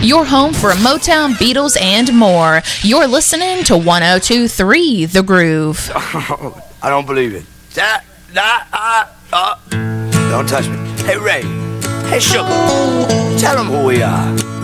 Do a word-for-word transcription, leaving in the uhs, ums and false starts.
your home for Motown, Beatles, and more. You're listening to one oh two point three The Groove. I don't believe it. That, that, uh, uh. Don't touch me. Hey, Ray. Hey, Sugar. Tell them who we are.